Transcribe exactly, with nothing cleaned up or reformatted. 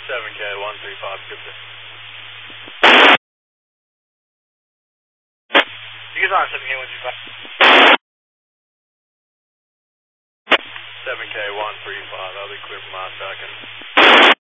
seven K one three five, good day. You guys on seven K one three five? seven K one three five, I'll be clear for my second.